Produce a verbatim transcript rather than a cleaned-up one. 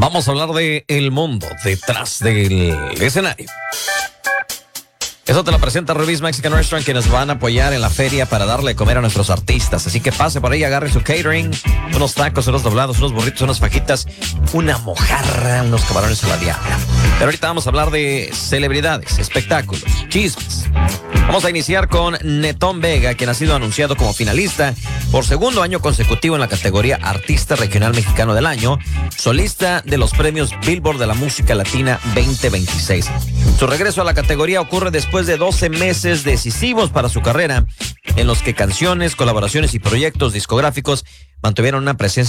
Vamos a hablar de el mundo detrás del escenario. Eso te lo presenta Rubí's Mexican Restaurant, que nos van a apoyar en la feria para darle de comer a nuestros artistas. Así que pase por ahí, agarre su catering, unos tacos, unos doblados, unos burritos, unas fajitas, una mojarra, unos camarones a la diabla. Pero ahorita vamos a hablar de celebridades, espectáculos, chismes. Vamos a iniciar con Netón Vega, quien ha sido anunciado como finalista por segundo año consecutivo en la categoría Artista Regional Mexicano del Año, solista de los premios Billboard de la Música Latina veinte veintiséis. Su regreso a la categoría ocurre después de doce meses decisivos para su carrera, en los que canciones, colaboraciones y proyectos discográficos mantuvieron una presencia